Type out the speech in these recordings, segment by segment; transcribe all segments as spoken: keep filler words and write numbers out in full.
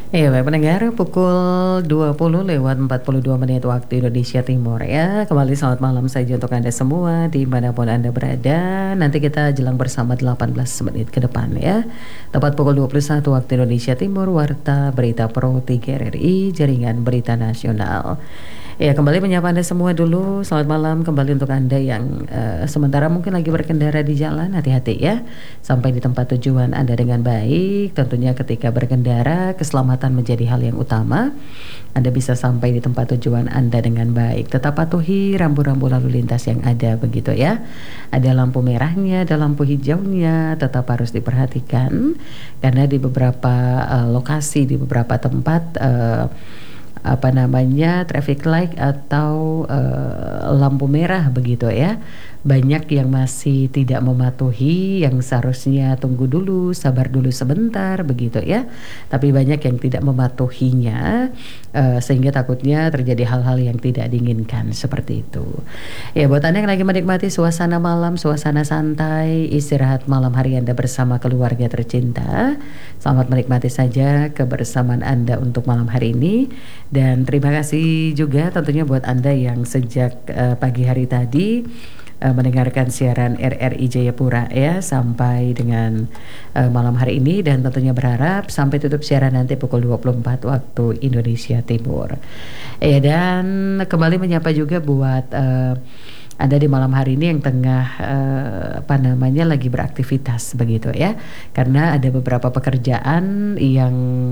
Iya baik pendengar, pukul dua puluh lewat empat puluh dua menit waktu Indonesia Timur ya. Kembali selamat malam saja untuk Anda semua dimanapun Anda berada. Nanti kita jelang bersama delapan belas menit ke depan ya. Tepat pukul dua puluh satu waktu Indonesia Timur, Warta Berita Pro tiga R R I, Jaringan Berita Nasional. Ya, kembali menyapa Anda semua dulu. Selamat malam kembali untuk Anda yang uh, sementara mungkin lagi berkendara di jalan. Hati-hati ya, sampai di tempat tujuan Anda dengan baik. Tentunya ketika berkendara, keselamatan menjadi hal yang utama. Anda bisa sampai di tempat tujuan Anda dengan baik. Tetap patuhi rambu-rambu lalu lintas yang ada begitu ya. Ada lampu merahnya, ada lampu hijaunya, tetap harus diperhatikan. Karena di beberapa uh, lokasi, di beberapa tempat uh, apa namanya traffic light atau uh, lampu merah begitu ya, banyak yang masih tidak mematuhi, yang seharusnya tunggu dulu, sabar dulu sebentar begitu ya, tapi banyak yang tidak mematuhinya, uh, sehingga takutnya terjadi hal-hal yang tidak diinginkan seperti itu ya. Buat Anda yang lagi menikmati suasana malam, suasana santai, istirahat malam hari Anda bersama keluarga tercinta, selamat menikmati saja kebersamaan Anda untuk malam hari ini. Dan terima kasih juga tentunya buat Anda yang sejak uh, pagi hari tadi uh, mendengarkan siaran R R I Jayapura ya sampai dengan uh, malam hari ini, dan tentunya berharap sampai tutup siaran nanti pukul dua puluh empat waktu Indonesia Timur. Ya, dan kembali menyapa juga buat uh, Anda di malam hari ini yang tengah uh, apa namanya lagi beraktivitas begitu ya, karena ada beberapa pekerjaan yang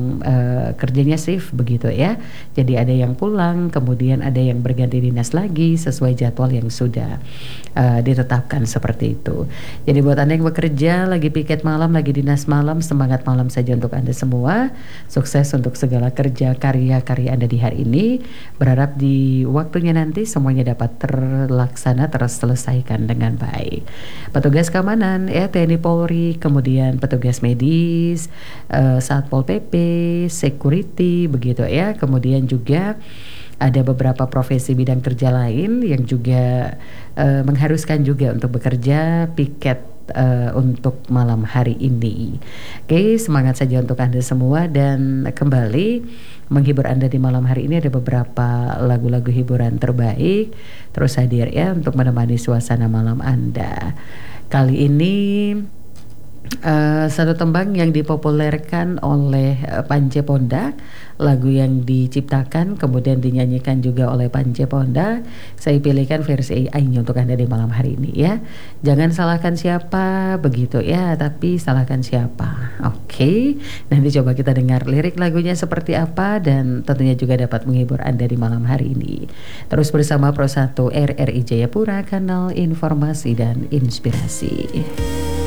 uh, kerjanya shift begitu ya. Jadi ada yang pulang, kemudian ada yang berganti dinas lagi sesuai jadwal yang sudah uh, ditetapkan seperti itu. Jadi buat Anda yang bekerja, lagi piket malam, lagi dinas malam, semangat malam saja untuk Anda semua. Sukses untuk segala kerja karya-karya Anda di hari ini. Berharap di waktunya nanti semuanya dapat terlaksana, terselesaikan dengan baik. Petugas keamanan ya, T N I Polri, kemudian petugas medis, uh, Satpol P P, security begitu ya. Kemudian juga ada beberapa profesi bidang kerja lain yang juga uh, mengharuskan juga untuk bekerja piket Uh, untuk malam hari ini. Oke, semangat saja untuk Anda semua, dan kembali menghibur Anda di malam hari ini ada beberapa lagu-lagu hiburan terbaik terus hadir ya untuk menemani suasana malam Anda. Kali ini Uh, satu tembang yang dipopulerkan oleh uh, Pance Pondak, lagu yang diciptakan kemudian dinyanyikan juga oleh Pance Pondak. Saya pilihkan versi A I-nya untuk Anda di malam hari ini ya. Jangan salahkan siapa begitu ya, tapi salahkan siapa. Oke, okay. Nanti coba kita dengar lirik lagunya seperti apa, dan tentunya juga dapat menghibur Anda di malam hari ini. Terus bersama Pro satu R R I Jayapura, kanal informasi dan inspirasi.